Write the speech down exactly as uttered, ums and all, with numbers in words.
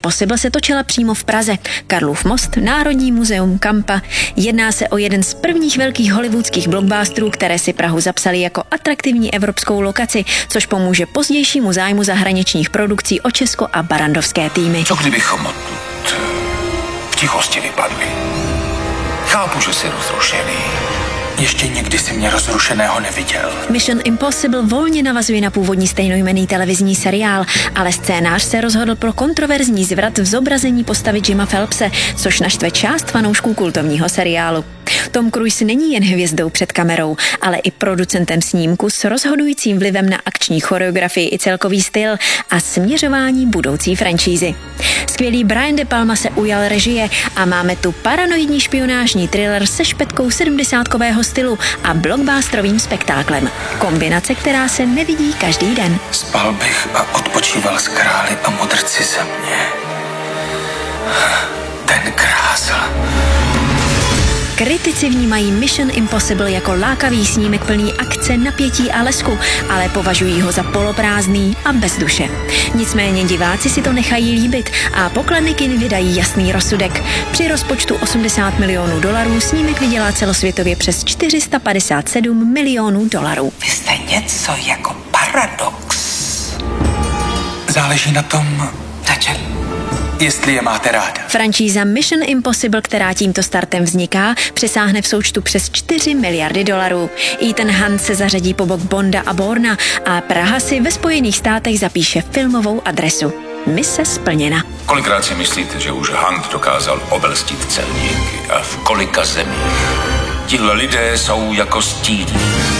Impossible se točila přímo v Praze. Karlův most, Národní muzeum Kampa. Jedná se o jeden z prvních velkých hollywoodských blockbusterů, které si Prahu zapsali jako atraktivní evropskou lokaci, což pomůže pozdějšímu zájmu zahraničních produkcí o Česko a barandovské týmy. Co kdybychom odtud v tichosti vypadli? Chápu, že jsi rozrušený. Ještě nikdy si mě rozrušeného neviděl. Mission Impossible volně navazuje na původní stejnojmenný televizní seriál, ale scénář se rozhodl pro kontroverzní zvrat v zobrazení postavy Jima Phelpse, což naštve část fanoušků kultovního seriálu. Tom Cruise není jen hvězdou před kamerou, ale i producentem snímku s rozhodujícím vlivem na akční choreografii i celkový styl a směřování budoucí franšízy. Skvělý Brian De Palma se ujal režie a máme tu paranoidní špionážní thriller se špetkou sedmdesátkového stylu a blockbusterovým spektáklem. Kombinace, která se nevidí každý den. Spal bych a odpočíval s králi a mudrci země. Ten krásl. Kritici vnímají Mission Impossible jako lákavý snímek plný akce, napětí a lesku, ale považují ho za poloprázdný a bez duše. Nicméně diváci si to nechají líbit a pokladny kin vydají jasný rozsudek. Při rozpočtu osmdesát milionů dolarů snímek vydělá celosvětově přes čtyři sta padesát sedm milionů dolarů. Vy jste něco jako paradox. Záleží na tom, na čem. Jestli je máte ráda. Franšíza Mission Impossible, která tímto startem vzniká, přesáhne v součtu přes čtyři miliardy dolarů. Ethan Hunt se zařadí po bok Bonda a Bourna a Praha si ve Spojených státech zapíše filmovou adresu. Mise splněna. Kolikrát si myslíte, že už Hunt dokázal obelstit celníky a v kolika zemích? Tihle lidé jsou jako stíny.